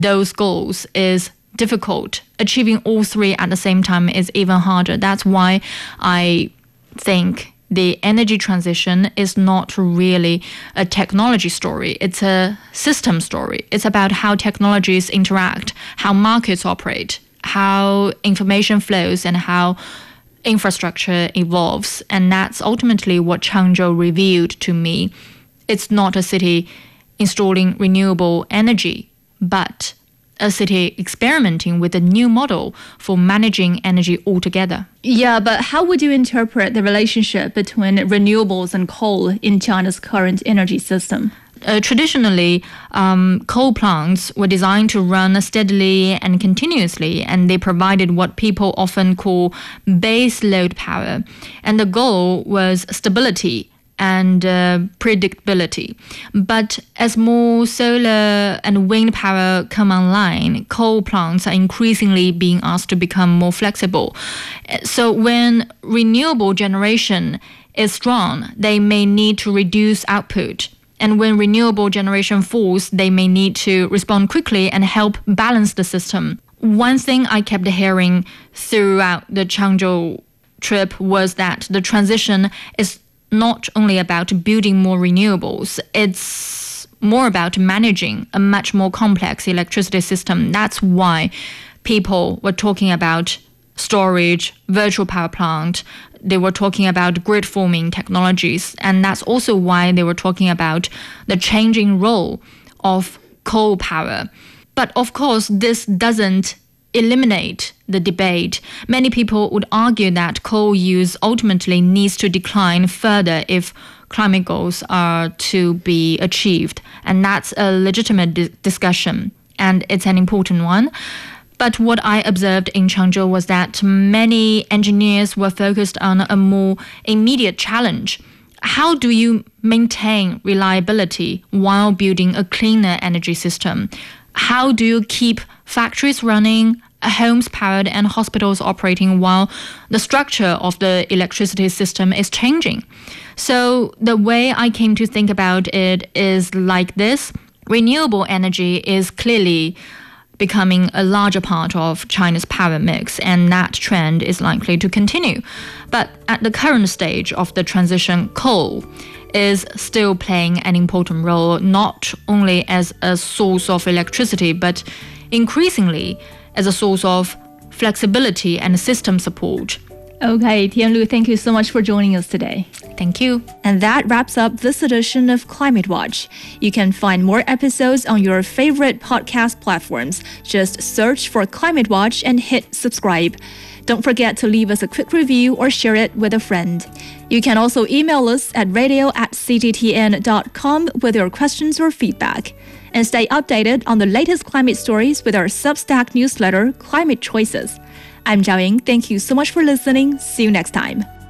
those goals is difficult. Achieving all three at the same time is even harder. That's why I think the energy transition is not really a technology story. It's a system story. It's about how technologies interact, how markets operate, how information flows, and how infrastructure evolves. And that's ultimately what Changzhou revealed to me. It's not a city installing renewable energy, but a city experimenting with a new model for managing energy altogether. Yeah, but how would you interpret the relationship between renewables and coal in China's current energy system? Traditionally, coal plants were designed to run steadily and continuously, and they provided what people often call base load power. And the goal was stability and predictability. But as more solar and wind power come online, coal plants are increasingly being asked to become more flexible. So when renewable generation is strong, they may need to reduce output. And when renewable generation falls, they may need to respond quickly and help balance the system. One thing I kept hearing throughout the Changzhou trip was that the transition is not only about building more renewables, it's more about managing a much more complex electricity system. That's why people were talking about storage, virtual power plant. They were talking about grid forming technologies. And that's also why they were talking about the changing role of coal power. But of course, this doesn't eliminate the debate. Many people would argue that coal use ultimately needs to decline further if climate goals are to be achieved. And that's a legitimate discussion, and it's an important one. But what I observed in Changzhou was that many engineers were focused on a more immediate challenge. How do you maintain reliability while building a cleaner energy system? How do you keep factories running, homes powered, and hospitals operating while the structure of the electricity system is changing? So the way I came to think about it is like this. Renewable energy is clearly becoming a larger part of China's power mix, and that trend is likely to continue. But at the current stage of the transition, coal is still playing an important role, not only as a source of electricity, but increasingly as a source of flexibility and system support. Okay, Tianlu, thank you so much for joining us today. Thank you. And that wraps up this edition of Climate Watch. You can find more episodes on your favorite podcast platforms. Just search for Climate Watch and hit subscribe. Don't forget to leave us a quick review or share it with a friend. You can also email us at radio@cgtn.com with your questions or feedback. And stay updated on the latest climate stories with our Substack newsletter, Climate Choices. I'm Zhao Ying. Thank you so much for listening. See you next time.